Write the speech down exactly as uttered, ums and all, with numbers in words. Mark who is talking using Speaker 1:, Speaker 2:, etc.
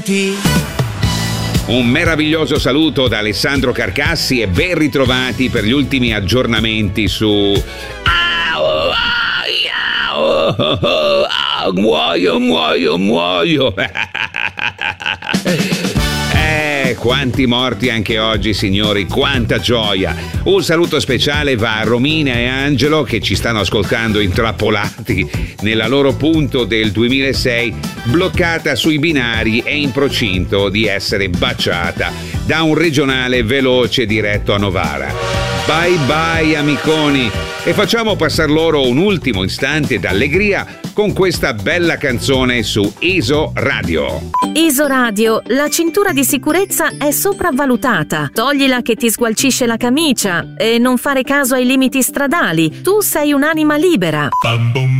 Speaker 1: Un meraviglioso saluto da Alessandro Carcassi e ben ritrovati per gli ultimi aggiornamenti su... Muoio, muoio, muoio. Eh, quanti morti anche oggi, signori, quanta gioia. Un saluto speciale va a Romina e Angelo che ci stanno ascoltando intrappolati nella loro punto del duemilasei, bloccata sui binari e in procinto di essere baciata da un regionale veloce diretto a Novara. Bye bye amiconi, e facciamo passar loro un ultimo istante d'allegria con questa bella canzone su Iso Radio.
Speaker 2: Iso Radio, la cintura di sicurezza è sopravvalutata. Toglila che ti sgualcisce la camicia e non fare caso ai limiti stradali. Tu sei un'anima libera.
Speaker 3: Bam, bum.